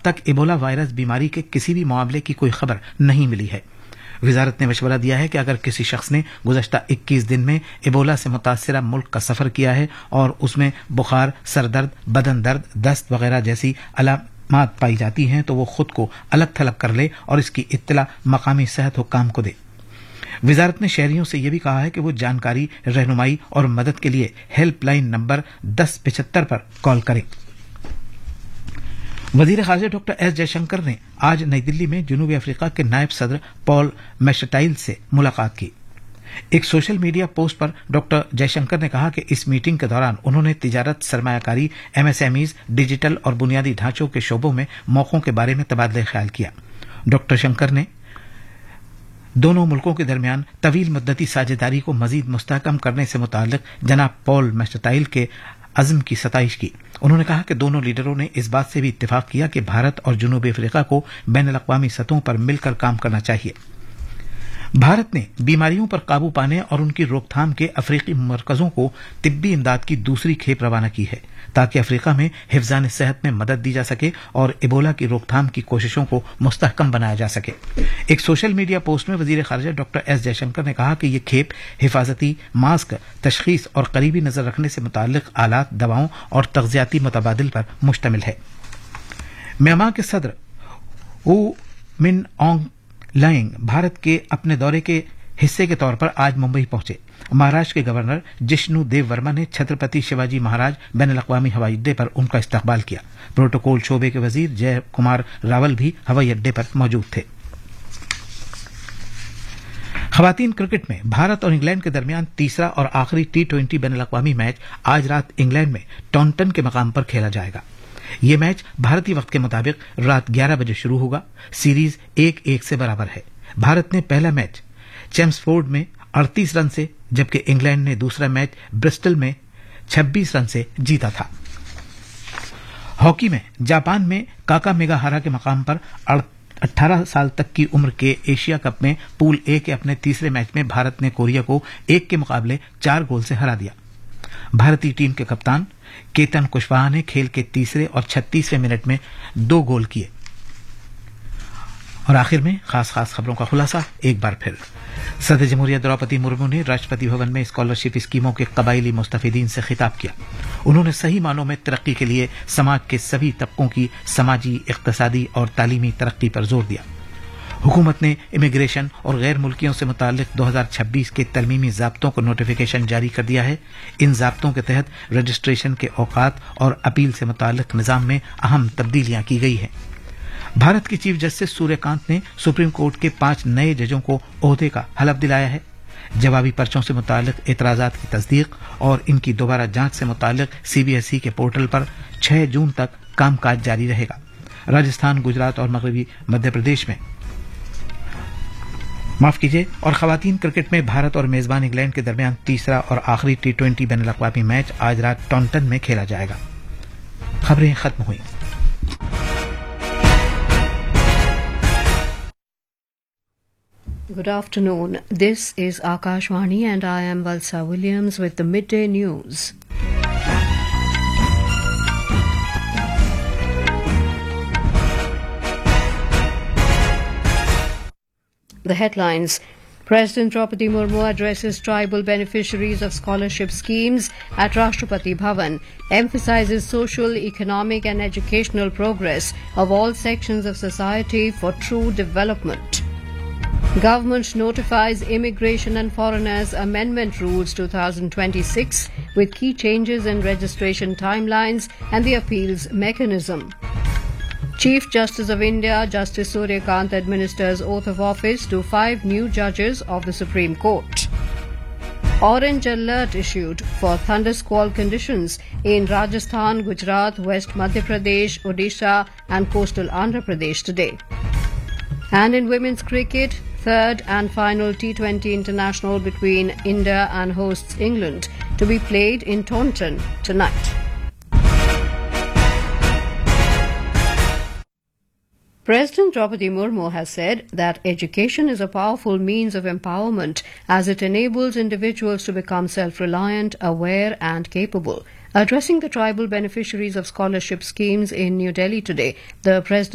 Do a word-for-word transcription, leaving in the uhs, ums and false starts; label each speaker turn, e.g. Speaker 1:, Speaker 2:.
Speaker 1: تک Ebola virus بیماری کے کسی بھی معاملے کی کوئی خبر نہیں ملی ہے. وزارت نے مشورہ دیا ہے کہ اگر کسی شخص نے گزشتہ اکیس دن میں ایبولا سے متاثرہ ملک کا سفر کیا ہے اور اس میں بخار، سر درد، بدن درد، دست وغیرہ جیسی علامات پائی جاتی ہیں تو وہ خود کو الگ تھلگ کر لے اور اس کی اطلاع مقامی صحت حکام کو دے. وزارت نے شہریوں سے یہ بھی کہا ہے کہ وہ جانکاری، رہنمائی اور مدد کے لیے ہیلپ لائن نمبر دس پچہتر پر کال کریں. وزیر خارجہ ڈاکٹر ایس جے شنکر نے آج نئی دلی میں جنوبی افریقہ کے نائب صدر پال میشٹائل سے ملاقات کی. ایک سوشل میڈیا پوسٹ پر ڈاکٹر جے شنکر نے کہا کہ اس میٹنگ کے دوران انہوں نے تجارت، سرمایہ کاری، M S M Es, digital اور بنیادی ڈھانچوں کے شعبوں میں موقعوں کے بارے میں تبادلہ خیال کیا. ڈاکٹر شنکر نے دونوں ملکوں کے درمیان طویل مدتی ساجھیداری کو مزید مستحکم کرنے سے متعلق جناب پال میشٹائل کے عزم کی ستائش کی. انہوں نے کہا کہ دونوں لیڈروں نے اس بات سے بھی اتفاق کیا کہ بھارت اور جنوبی افریقہ کو بین الاقوامی سطحوں پر مل کر کام کرنا چاہیے. بھارت نے بیماریوں پر قابو پانے اور ان کی روک تھام کے افریقی مرکزوں کو طبی امداد کی دوسری کھیپ روانہ کی ہے تاکہ افریقہ میں حفظان صحت میں مدد دی جا سکے اور ایبولا کی روک تھام کی کوششوں کو مستحکم بنایا جا سکے. ایک سوشل میڈیا پوسٹ میں وزیر خارجہ ڈاکٹر ایس جے شنکر نے کہا کہ یہ کھیپ حفاظتی ماسک، تشخیص اور قریبی نظر رکھنے سے متعلق آلات، دواؤں اور تغذیاتی متبادل پر مشتمل ہے. میانمار کے صدر او من آنگ لائنگ بھارت کے اپنے دورے کے حصے کے طور پر آج ممبئی پہنچے. مہاراشٹر کے گورنر جشنو دیو ورما نے چھترپتی شیواجی مہاراج بین الاقوامی ہوائی اڈے پر ان کا استقبال کیا. پروٹوکول شعبے کے وزیر جے کمار راول بھی ہوائی اڈے پر موجود تھے. خواتین کرکٹ میں بھارت اور انگلینڈ کے درمیان تیسرا اور آخری ٹی ٹوئنٹی بین الاقوامی میچ آج رات انگلینڈ میں ٹونٹن کے مقام پر کھیلا جائے گا. یہ میچ بھارتی وقت کے مطابق رات گیارہ بجے شروع ہوگا. سیریز ایک ایک سے برابر ہے. بھارت نے پہلا میچ چیمسفورڈ میں اڑتیس رن سے جبکہ انگلینڈ نے دوسرا میچ برسٹل میں چھبیس رن سے جیتا تھا. ہاکی میں جاپان میں کاکا میگاہارا کے مقام پر اٹھارہ سال تک کی عمر کے ایشیا کپ میں پول اے کے اپنے تیسرے میچ میں بھارت نے کوریا کو ایک کے مقابلے چار گول سے ہرا دیا. بھارتی ٹیم کے کپتان کیتن کشواہا نے کھیل کے تیسرے اور چھتیسویں منٹ میں دو گول کیے. اور آخر میں خاص خاص خبروں کا خلاصہ ایک بار پھر. صدر جمہوریہ دروپدی مرمو نے راشٹرپتی بھون میں اسکالرشپ اسکیموں کے قبائلی مستفیدین سے خطاب کیا. انہوں نے صحیح معنوں میں ترقی کے لیے سماج کے سبھی طبقوں کی سماجی، اقتصادی اور تعلیمی ترقی پر زور دیا. حکومت نے امیگریشن اور غیر ملکیوں سے متعلق دو ہزار چھبیس کے ترمیمی ضابطوں کو نوٹیفیکیشن جاری کر دیا ہے. ان ضابطوں کے تحت رجسٹریشن کے اوقات اور اپیل سے متعلق نظام میں اہم تبدیلیاں کی گئی ہیں. بھارت کے چیف جسٹس سوریہ کانت نے سپریم کورٹ کے پانچ نئے ججوں کو عہدے کا حلف دلایا ہے. جوابی پرچوں سے متعلق اعتراضات کی تصدیق اور ان کی دوبارہ جانچ سے متعلق سی بی ایس ای کے پورٹل پر چھ جون تک کام کاج جاری رہے گا. راجستھان، گجرات اور مغربی مدھیہ پردیش میں معاف کیجیے اور خواتین کرکٹ میں بھارت اور میزبان انگلینڈ کے درمیان تیسرا اور آخری ٹی ٹوئنٹی بین الاقوامی میچ آج رات ٹونٹن میں کھیلا جائے گا. خبریں ختم ہوئیں.
Speaker 2: Good afternoon. This is Akashvani and I am Valsa Williams with the midday news. The headlines. President Draupadi Murmu addresses tribal beneficiaries of scholarship schemes at Rashtrapati Bhavan, emphasizes social, economic and educational progress of all sections of society for true development. Government notifies Immigration and Foreigners Amendment Rules twenty twenty-six with key changes in registration timelines and the appeals mechanism. Chief Justice of India, Justice Surya Kant, administers oath of office to five new judges of the Supreme Court. Orange alert issued for thundersquall conditions in Rajasthan, Gujarat, West Madhya Pradesh, Odisha and coastal Andhra Pradesh today. And in women's cricket, third and final T twenty international between India and hosts England to be played in Taunton tonight. President Draupadi Murmu has said that education is a powerful means of empowerment as it enables individuals to become self-reliant, aware and capable. Addressing the tribal beneficiaries of scholarship schemes in New Delhi today, the President